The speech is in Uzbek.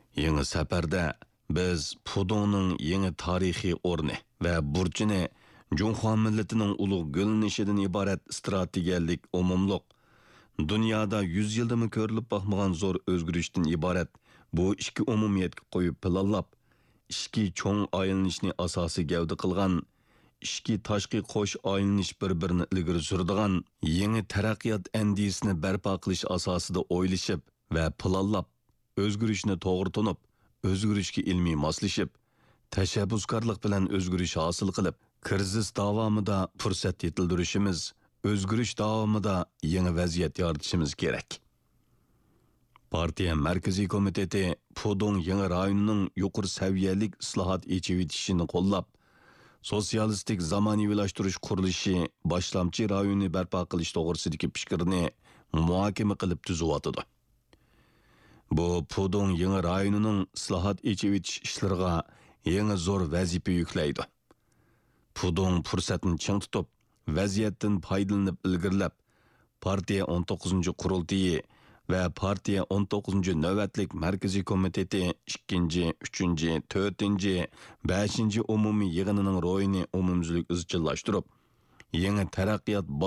Yangi safarda biz Pudongning yangi tarixiy o'rni va burchini Junxo millatining ulug' gulnishidan iborat strategiyalik umumliq dunyoda 100 yildami ko'rilib boqmagan zo'r o'zgarishdan iborat bu ikki umumiyatga qo'yib planlab, ikki cho'ng aylanishni asosi gavda qilgan, ikki tashqi qo'sh aylanish bir-birini ilgari suradigan yangi taraqqiyot andisini barpo qilish asosida o'ylashib va planlab, o'zgarishni to'g'ri tunib, o'zgarishga ilmiy moslashib, tashabbuskorlik bilan o'zgarish hosil qilib, krizis davomida fursat yetildirishimiz, o'zgarish davomida yangi vaziyat yaratishimiz kerak. Partiya Markaziy komiteti Pudong yangi rayonining yuqori saviyalik islohot echivitishini qo'llab, sotsialistik zamonaviylashtirish qurilishi boshlamchi rayonni barpo qilish to'g'risidagi fikrni muhokama qilib tuzyotdi. Bu Pudong yangi rayonining islohot echivitish ishlariga yangi zo'r vazifa yuklaydi. Pudong fursatni ching tutib, vaziyatdan foydalanib ilgirlab, partiya 19 qurultiyi va partiya 19 navbatlik markaziy komiteti 2, 3, 4, 5 umumiy yig'inining ro'yini umumzlik izchillashtirib, yangi taraqqiyot